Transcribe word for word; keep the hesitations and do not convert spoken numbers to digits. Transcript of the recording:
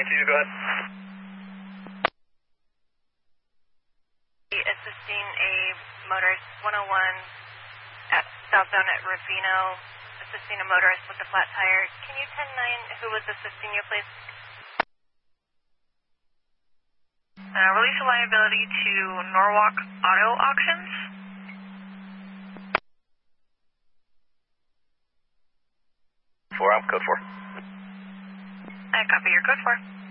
twenty-two, go ahead. Assisting a motorist one oh one at southbound at Ravino, assisting a motorist with a flat tire. Can you ten nine who was assisting you, please? Uh, release of liability to Norwalk Auto Auctions. Four, I'm code four. I copy your code four.